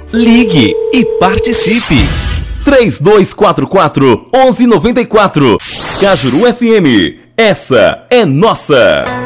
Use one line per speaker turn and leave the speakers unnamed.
Ligue e participe. 3244-1194. Cajuru FM. Essa é nossa.